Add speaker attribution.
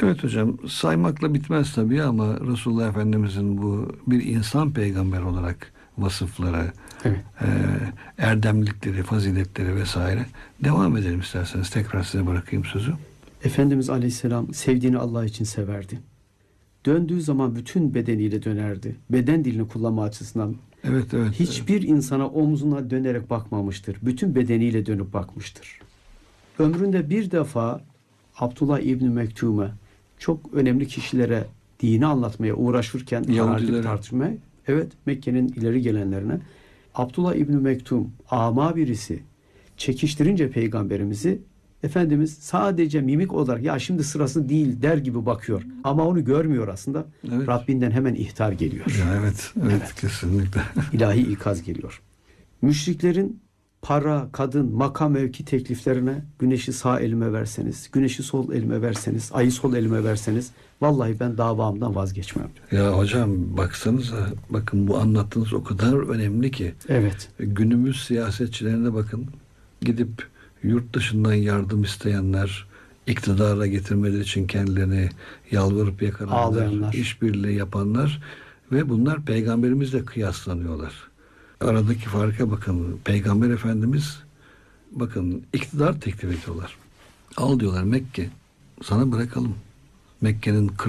Speaker 1: Evet hocam, saymakla bitmez tabii ama Resulullah Efendimizin bu bir insan peygamber olarak vasıfları,
Speaker 2: Evet.
Speaker 1: e, erdemlikleri, faziletleri vesaire. Devam edelim isterseniz. Tekrar size bırakayım sözü.
Speaker 2: Efendimiz Aleyhisselam sevdiğini Allah için severdi. Döndüğü zaman bütün bedeniyle dönerdi. Beden dilini kullanma açısından
Speaker 1: Evet, evet.
Speaker 2: hiçbir insana omzuna dönerek bakmamıştır. Bütün bedeniyle dönüp bakmıştır. Ömründe bir defa Abdullah İbni Mektum'e, çok önemli kişilere dini anlatmaya uğraşırken hararetli bir
Speaker 1: Yahudilere.
Speaker 2: tartışma, evet, Mekke'nin ileri gelenlerine, Abdullah İbni Mektum ama birisi çekiştirince peygamberimizi, Efendimiz sadece mimik olarak ya şimdi sırası değil der gibi bakıyor. Ama onu görmüyor aslında.
Speaker 1: Evet.
Speaker 2: Rabbinden hemen ihtar geliyor.
Speaker 1: Ya evet, evet, kesinlikle.
Speaker 2: İlahi ikaz geliyor. Müşriklerin para, kadın, makam, mevki tekliflerine, güneşi sağ elime verseniz, güneşi sol elime verseniz, ayı sol elime verseniz, vallahi ben davamdan vazgeçmem diyor.
Speaker 1: Ya hocam baksanıza, bakın bu anlattığınız o kadar önemli ki.
Speaker 2: Evet.
Speaker 1: Günümüz siyasetçilerine bakın. Gidip yurt dışından yardım isteyenler, iktidara getirmeleri için kendilerini yalvarıp yakaranlar,
Speaker 2: Ağlayanlar.
Speaker 1: işbirliği yapanlar ve bunlar peygamberimizle kıyaslanıyorlar. Aradaki farka bakın. Peygamber Efendimiz, bakın, iktidar teklif ediyorlar. Al diyorlar, Mekke sana bırakalım. Mekke'nin